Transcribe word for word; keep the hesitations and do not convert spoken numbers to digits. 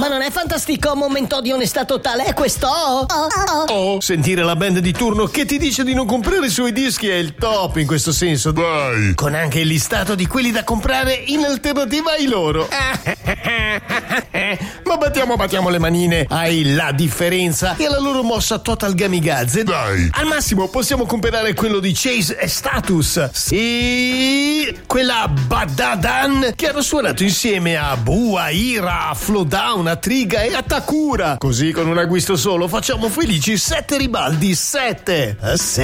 Ma non è fantastico momento di onestà totale questo? Oh, oh. Oh, sentire la band di turno che ti dice di non comprare i suoi dischi è il top in questo senso. Vai! Con anche il listato di quelli da comprare in alternativa ai loro. Ma battiamo, battiamo le manine ai La Differenza e alla loro mossa Total Gamikaze. Dai! Al massimo possiamo comprare quello di Chase e Status. Sì, quella Badadan che hanno suonato insieme a Bua, Ira, Flowdown, a Triga e a Takura. Così con un acquisto solo facciamo felici sette ribaldi, sette. A sette.